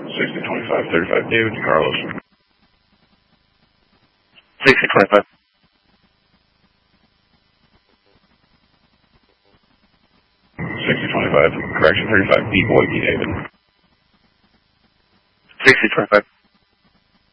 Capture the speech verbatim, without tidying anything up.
sixty twenty-five, thirty-five, David to Carlos. sixty twenty-five. sixty twenty-five, correction thirty-five, B Boy, B David. sixty twenty-five.